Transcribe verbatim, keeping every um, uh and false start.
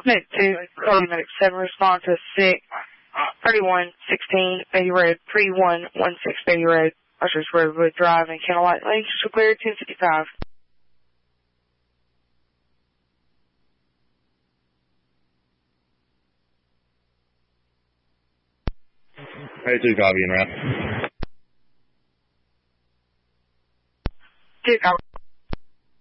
Medic two, Cody Medic seven, respond to six, thirty-one sixteen Beatty Road, thirty-one sixteen Beatty Road, Ushers Roadwood Drive, and Candlelight Lake, so clear ten fifty-five. Hey, two, copy and wrap.